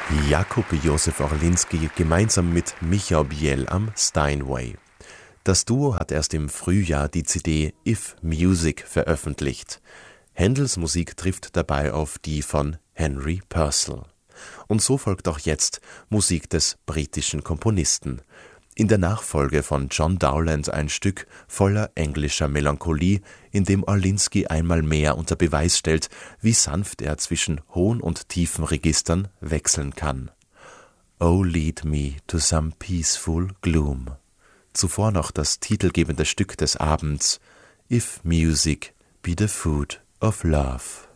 Jakub Josef Orlinski gemeinsam mit Micha Biel am Steinway. Das Duo hat erst im Frühjahr die CD If Music veröffentlicht. Händels Musik trifft dabei auf die von Henry Purcell. Und so folgt auch jetzt Musik des britischen Komponisten. In der Nachfolge von John Dowland ein Stück voller englischer Melancholie, in dem Orlinski einmal mehr unter Beweis stellt, wie sanft er zwischen hohen und tiefen Registern wechseln kann. Oh, lead me to some peaceful gloom. Zuvor noch das titelgebende Stück des Abends, If Music be the food of love.